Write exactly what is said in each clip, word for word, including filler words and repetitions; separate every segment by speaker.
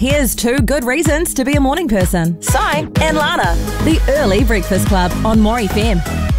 Speaker 1: Here's two good reasons to be a morning person. Si and Lana. The Early Breakfast Club on More F M.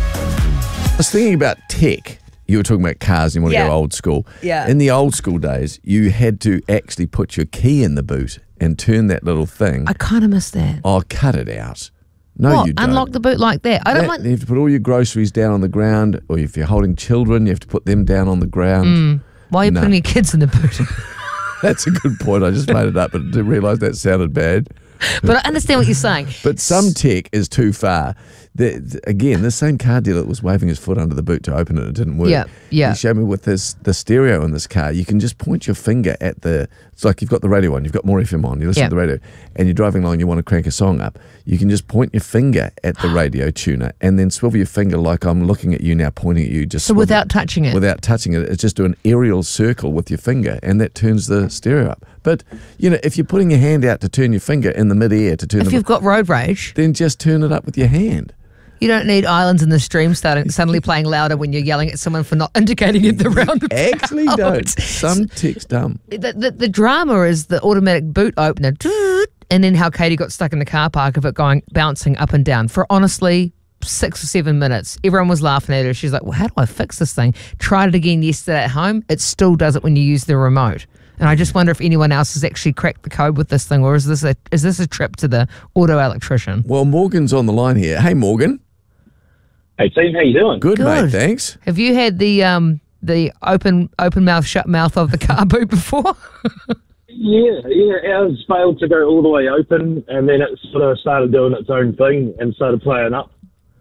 Speaker 2: I was thinking about tech. You were talking about cars and you want
Speaker 1: Yeah.
Speaker 2: to go old school.
Speaker 1: Yeah.
Speaker 2: In the old school days, you had to actually put your key in the boot and turn that little thing.
Speaker 3: I kind of miss that.
Speaker 2: Oh, cut it out. No,
Speaker 3: what?
Speaker 2: you don't.
Speaker 3: Unlock the boot like that? I don't
Speaker 2: That-
Speaker 3: want.
Speaker 2: You have to put all your groceries down on the ground, or if you're holding children, you have to put them down on the ground.
Speaker 3: Why are you
Speaker 2: No.
Speaker 3: putting your kids in the boot?
Speaker 2: That's a good point. I just made it up, but didn't realise that sounded bad.
Speaker 3: But I understand what you're saying.
Speaker 2: But some tech is too far. The, the- again, the same car dealer was waving his foot under the boot to open it. It didn't work.
Speaker 3: Yeah, yeah.
Speaker 2: He showed me with this the stereo in this car. You can just point your finger at the. It's like you've got the radio on. You've got More F M on. You listen
Speaker 3: Yeah.
Speaker 2: to the radio, and you're driving along. You want to crank a song up. You can just point your finger at the radio tuner, and then swivel your finger like I'm looking at you now, pointing at you. Just
Speaker 3: So
Speaker 2: swivel-
Speaker 3: without touching it.
Speaker 2: Without touching it, it's just do an aerial circle with your finger, and that turns the stereo up. But you know, if you're putting your hand out to turn your finger in the mid-air to turn
Speaker 3: If
Speaker 2: the,
Speaker 3: you've got road rage,
Speaker 2: then just turn it up with your hand.
Speaker 3: you don't need Islands in the Stream starting suddenly playing louder when you're yelling at someone for not indicating it the roundabout.
Speaker 2: Actually, don't. Some tech's dumb.
Speaker 3: The, the, the drama is the automatic boot opener, and then how Katie got stuck in the car park of it going bouncing up and down for honestly six or seven minutes. Everyone was laughing at her. She's like, well, how do I fix this thing? Tried it again yesterday at home. It still does it when you use the remote. And I just wonder if anyone else has actually cracked the code with this thing, or is this a is this a trip to the auto electrician?
Speaker 2: Well, Morgan's on the line here. Hey, Morgan.
Speaker 4: Hey team, how you doing?
Speaker 2: Good,
Speaker 3: Good.
Speaker 2: mate. Thanks.
Speaker 3: Have you had the um the open open mouth shut mouth of the car boot before?
Speaker 4: Yeah, yeah, ours failed to go all the way open, and then it sort of started doing its own thing and started playing up.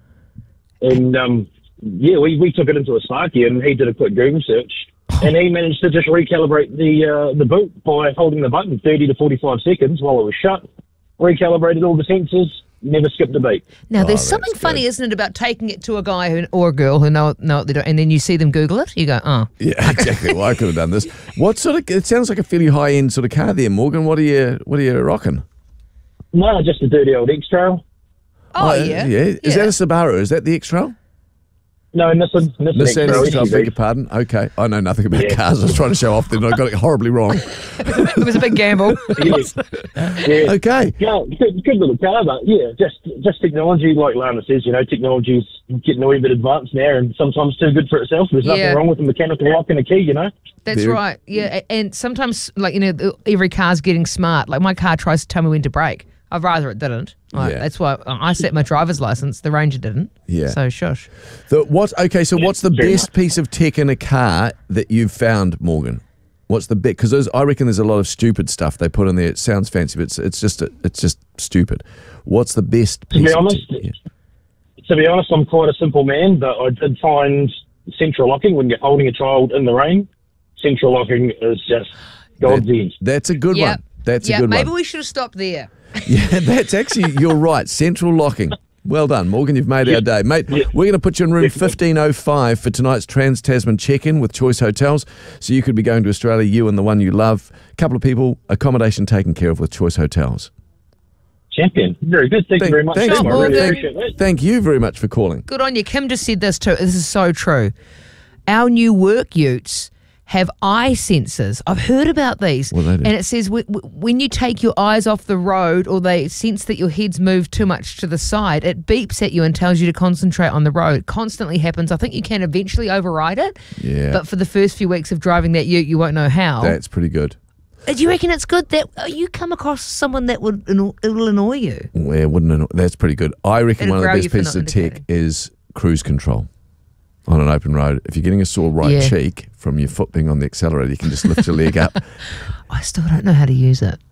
Speaker 4: And um, yeah, we, we took it into a Sparky, and he did a quick Google search, and he managed to just recalibrate the uh, the boot by holding the button thirty to forty-five seconds while it was shut, recalibrated all the sensors, never skipped a beat.
Speaker 3: Now, there's
Speaker 2: that's
Speaker 3: something funny,
Speaker 2: good.
Speaker 3: isn't it, about taking it to a guy who, or a girl who know know what they're doing, and then you see them Google it. You go, oh,
Speaker 2: Yeah, exactly. Well, I could have done this. What sort of? It sounds like a fairly high end sort of car there, Morgan. What are you? What are you rocking?
Speaker 4: No, just a dirty old X-Trail.
Speaker 3: oh yeah,
Speaker 2: yeah. Is that a Subaru? Is that the X-Trail?
Speaker 4: No, Nissan. Nissan,
Speaker 2: Nissan
Speaker 4: X-Trail.
Speaker 2: X-Trail. Beg your pardon. Okay, I know nothing about
Speaker 4: Yeah.
Speaker 2: cars. I was trying to show off, then I got it horribly wrong.
Speaker 3: it was a big gamble.
Speaker 4: Yeah, yeah.
Speaker 2: Okay.
Speaker 4: Yeah, good, good little car, but yeah, just just technology, like Lana says, you know, technology's getting a wee bit advanced now, and sometimes too good for itself. There's nothing
Speaker 3: Yeah.
Speaker 4: wrong with a mechanical lock and a key, you know.
Speaker 3: That's
Speaker 2: Very-
Speaker 3: right. Yeah, a- and sometimes, like, you know, every car's getting smart. Like, my car tries to tell me when to brake. I'd rather it didn't. Like,
Speaker 2: Yeah.
Speaker 3: That's why I set my driver's license. The Ranger didn't.
Speaker 2: Yeah.
Speaker 3: So shush.
Speaker 2: The, what? Okay, so what's the
Speaker 4: very
Speaker 2: best piece of tech in a car that you've found, Morgan? What's the bit? Because I reckon there's a lot of stupid stuff they put in there. It sounds fancy, but it's, it's just it's just stupid. What's the best piece?
Speaker 4: be
Speaker 2: of
Speaker 4: honest,
Speaker 2: tech? Yeah.
Speaker 4: To be honest, I'm quite a simple man, but I did find central locking when you're holding a child in the rain. Central locking is just God's
Speaker 2: That-
Speaker 4: end.
Speaker 2: that's a good
Speaker 3: Yep.
Speaker 2: one. That's
Speaker 3: yeah,
Speaker 2: a good
Speaker 3: maybe
Speaker 2: one.
Speaker 3: we should have stopped there.
Speaker 2: Yeah, that's actually, you're right. Central locking. Well done, Morgan. You've made our day. Mate,
Speaker 4: Yeah.
Speaker 2: we're going to put you in room
Speaker 4: Definitely.
Speaker 2: fifteen oh five for tonight's Trans-Tasman check-in with Choice Hotels. So you could be going to Australia, you and the one you love. A couple of people, accommodation taken care of with Choice Hotels.
Speaker 4: Champion. Very good. Thank,
Speaker 2: Thank-
Speaker 4: you very much.
Speaker 2: thanks,
Speaker 4: Sam. I
Speaker 3: Morgan.
Speaker 4: really appreciate that.
Speaker 2: Thank you very much for calling.
Speaker 3: Good on you. Kim just said this too. This is so true. Our new work utes have eye sensors. I've heard about these.
Speaker 2: What do they do?
Speaker 3: And it says w- w- when you take your eyes off the road or they sense that your head's moved too much to the side, it beeps at you and tells you to concentrate on the road. It constantly happens. I think you can eventually override it.
Speaker 2: Yeah.
Speaker 3: But for the first few weeks of driving that ute, you won't know how.
Speaker 2: That's pretty good.
Speaker 3: Uh, Do you reckon it's good that uh, you come across someone that would anno- it will annoy you?
Speaker 2: Yeah, wouldn't it? That's pretty good. I reckon
Speaker 3: It'll
Speaker 2: one of the
Speaker 3: grow you
Speaker 2: best
Speaker 3: for
Speaker 2: pieces
Speaker 3: not
Speaker 2: of tech
Speaker 3: indicating.
Speaker 2: is cruise control on an open road. If you're getting a sore right
Speaker 3: Yeah.
Speaker 2: cheek from your foot being on the accelerator, you can just lift your leg up.
Speaker 3: I still don't know how to use it.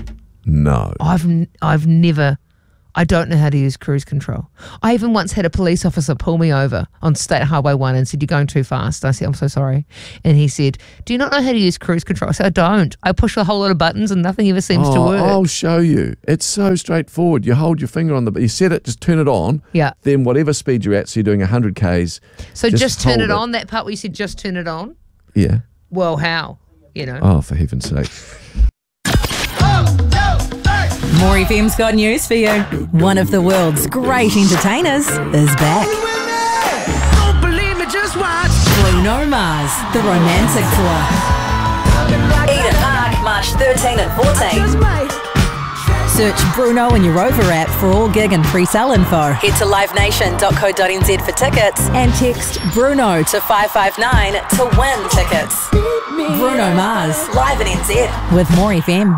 Speaker 2: No.
Speaker 3: I've n- I've never, I don't know how to use cruise control. I even once had a police officer pull me over on State Highway one and said, you're going too fast. I said, I'm so sorry. And he said, do you not know how to use cruise control? I said, I don't. I push a whole lot of buttons and nothing ever seems to
Speaker 2: Oh,
Speaker 3: work.
Speaker 2: I'll show you. It's so straightforward. You hold your finger on the, you set it, just turn it on.
Speaker 3: Yeah.
Speaker 2: Then whatever speed you're at, so you're doing one hundred kays.
Speaker 3: so just, turn
Speaker 2: hold
Speaker 3: it on, that part where you said just turn it on?
Speaker 2: Yeah.
Speaker 3: Well, how? You know.
Speaker 2: Oh, for heaven's sake.
Speaker 1: More F M's got news for you. One of the world's great entertainers is back.
Speaker 5: Don't believe me, just watch.
Speaker 1: Bruno Mars, the Romantic Tour. Eden Park, March thirteenth and fourteenth.
Speaker 5: Just wait.
Speaker 1: Search Bruno in your Rover app for all gig and pre-sale info. Head to live nation dot co dot n z for tickets and text Bruno to five five nine to win tickets. Bruno Mars, live in N Z with More F M.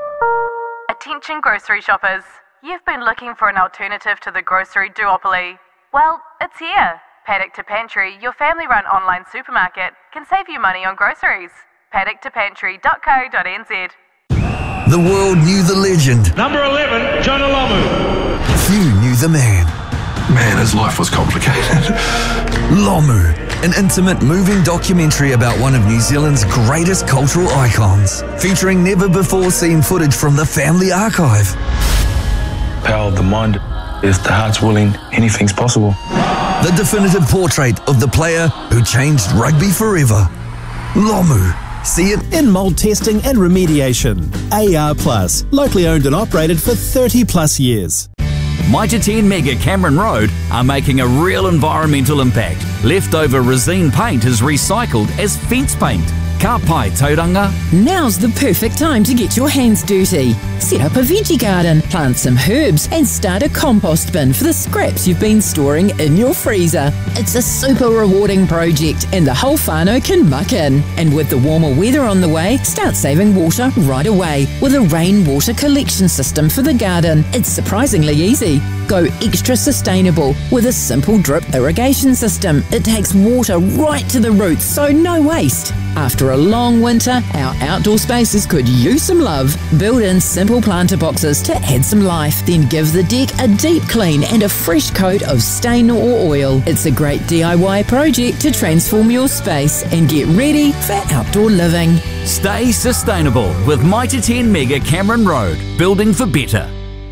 Speaker 6: Attention grocery shoppers. You've been looking for an alternative to the grocery duopoly. Well, it's here. Paddock to Pantry, your family-run online supermarket, can save you money on groceries. paddock to pantry dot co dot n z.
Speaker 7: The world knew the legend.
Speaker 8: Number eleven, John Olomu.
Speaker 7: Few knew the man.
Speaker 9: Man, his life was complicated.
Speaker 7: Lomu, an intimate, moving documentary about one of New Zealand's greatest cultural icons, featuring never-before-seen footage from the family archive.
Speaker 9: Power of the mind. If the heart's willing, anything's possible.
Speaker 7: The definitive portrait of the player who changed rugby forever. Lomu. See it
Speaker 10: in mould testing and remediation. A R Plus, locally owned and operated for thirty plus years.
Speaker 11: Mitre ten Mega Cameron Road are making a real environmental impact. Leftover resine paint is recycled as fence paint. Ka pai tauranga.
Speaker 12: Now's the perfect time to get your hands dirty. Set up a veggie garden, plant some herbs and start a compost bin for the scraps you've been storing in your freezer. It's a super rewarding project and the whole whānau can muck in. And with the warmer weather on the way, start saving water right away with a rainwater collection system for the garden. It's surprisingly easy. Go extra sustainable with a simple drip irrigation system. It takes water right to the roots, so no waste. After a long winter, our outdoor spaces could use some love. Build in simple planter boxes to add some life. Then give the deck a deep clean and a fresh coat of stain or oil. It's a great D I Y project to transform your space and get ready for outdoor living.
Speaker 11: Stay sustainable with Mitre ten Mega Cameron Road. Building for better.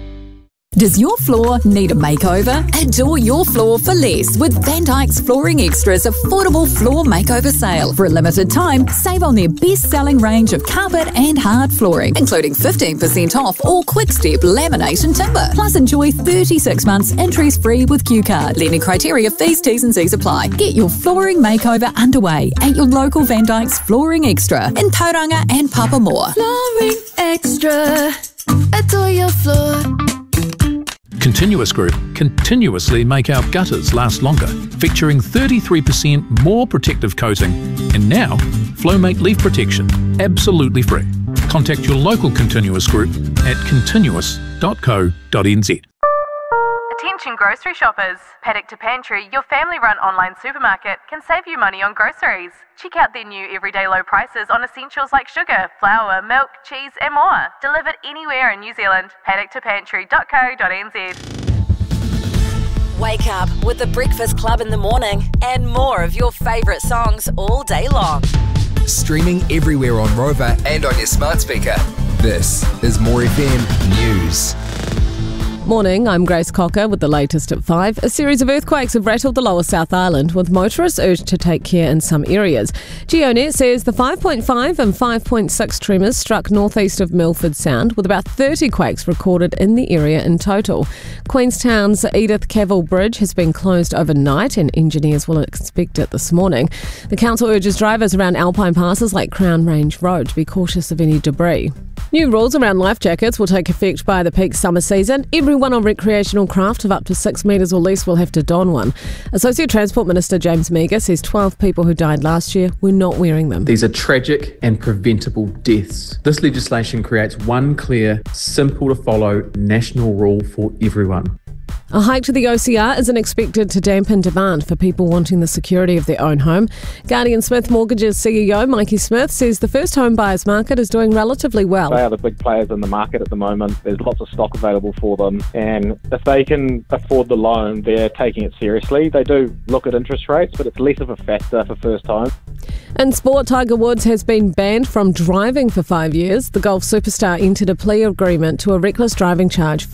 Speaker 13: Does your floor need a makeover? Adore your floor for less with Van Dyke's Flooring Extra's affordable floor makeover sale. For a limited time, save on their best-selling range of carpet and hard flooring, including fifteen percent off all quick-step laminate and timber. Plus, enjoy thirty-six months interest-free with Q Card. Lending criteria, fees, T's and C's apply. Get your flooring makeover underway at your local Van Dyke's Flooring Extra in Tauranga and Papamoa.
Speaker 14: Flooring Extra. Adore your floor.
Speaker 15: Continuous Group continuously make our gutters last longer, featuring thirty-three percent more protective coating, and now Flowmate leaf protection, absolutely free. Contact your local Continuous Group at continuous dot co dot n z.
Speaker 6: Attention grocery shoppers. Paddock to Pantry, your family-run online supermarket, can save you money on groceries. Check out their new everyday low prices on essentials like sugar, flour, milk, cheese and more. Delivered anywhere in New Zealand. paddock to pantry dot co dot n z.
Speaker 1: Wake up with the Breakfast Club in the morning and more of your favourite songs all day long.
Speaker 16: Streaming everywhere on Rover and on your smart speaker. This is More F M News.
Speaker 17: Morning, I'm Grace Cocker with the latest at five. A series of earthquakes have rattled the lower South Island, with motorists urged to take care in some areas. GeoNet says the five point five and five point six tremors struck northeast of Milford Sound, with about thirty quakes recorded in the area in total. Queenstown's Edith Cavell Bridge has been closed overnight and engineers will inspect it this morning. The council urges drivers around alpine passes like Crown Range Road to be cautious of any debris. New rules around life jackets will take effect by the peak summer season. Everyone on recreational craft of up to six metres or less will have to don one. Associate Transport Minister James Meagher says twelve people who died last year were not wearing them.
Speaker 18: These are tragic and preventable deaths. This legislation creates one clear, simple to follow national rule for everyone.
Speaker 17: A hike to the O C R isn't expected to dampen demand for people wanting the security of their own home. Guardian Smith Mortgages C E O Mikey Smith says the first home buyers market is doing relatively well.
Speaker 19: They are the big players in the market at the moment. There's lots of stock available for them, and if they can afford the loan, they're taking it seriously. They do look at interest rates, but it's less of a factor for first time.
Speaker 17: In sport, Tiger Woods has been banned from driving for five years. The golf superstar entered a plea agreement to a reckless driving charge